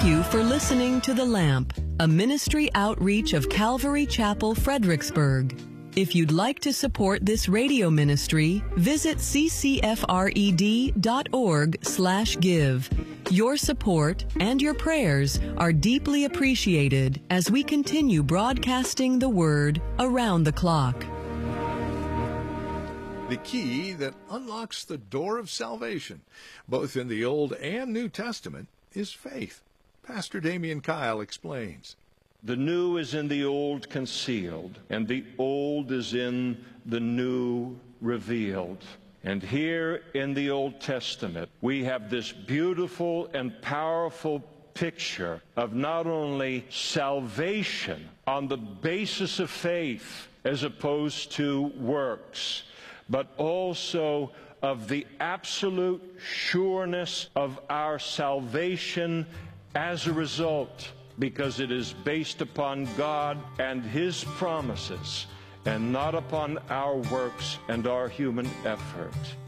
you for listening to The Lamp, a ministry outreach of Calvary Chapel, Fredericksburg. If you'd like to support this radio ministry, visit ccfred.org/give. Your support and your prayers are deeply appreciated as we continue broadcasting the Word around the clock. The key that unlocks the door of salvation, both in the Old and New Testament, is faith. Pastor Damian Kyle explains. The new is in the old concealed, and the old is in the new revealed. And here in the Old Testament, we have this beautiful and powerful picture of not only salvation on the basis of faith as opposed to works, but also of the absolute sureness of our salvation as a result, because it is based upon God and His promises, and not upon our works and our human effort.